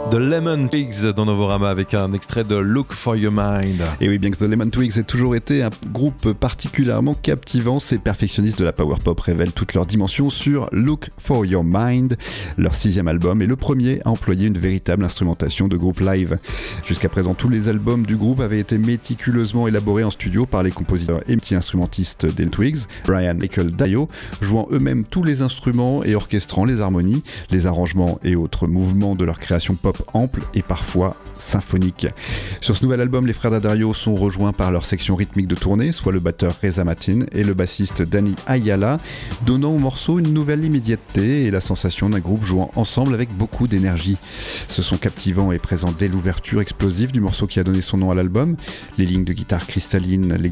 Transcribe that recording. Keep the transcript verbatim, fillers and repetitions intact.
The Lemon Twigs dans Novorama avec un extrait de Look for Your Mind. Et oui, bien que The Lemon Twigs ait toujours été un groupe particulièrement captivant, ces perfectionnistes de la power pop révèlent toute leur dimension sur Look for Your Mind, leur sixième album et le premier à employer une véritable instrumentation de groupe live. Jusqu'à présent, tous les albums du groupe avaient été méticuleusement élaborés en studio par les compositeurs et multi-instrumentistes des Twigs, Brian, Michael, Dio, jouant eux-mêmes tous les instruments et orchestrant les harmonies, les arrangements et autres mouvements de leur création pop ample et parfois symphonique. Sur ce nouvel album, les frères D'Addario sont rejoints par leur section rythmique de tournée, soit le batteur Reza Matin et le bassiste Danny Ayala, donnant au morceau une nouvelle immédiateté et la sensation d'un groupe jouant ensemble avec beaucoup d'énergie. Ce son captivant est présent dès l'ouverture explosive du morceau qui a donné son nom à l'album. Les lignes de guitare cristallines, les